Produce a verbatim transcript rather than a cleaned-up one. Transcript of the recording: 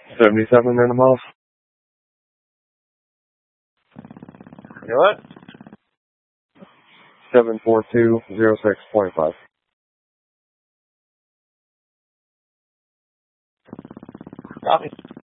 seventy-seven in a mile. You what? seven four two zero six point five. Copy.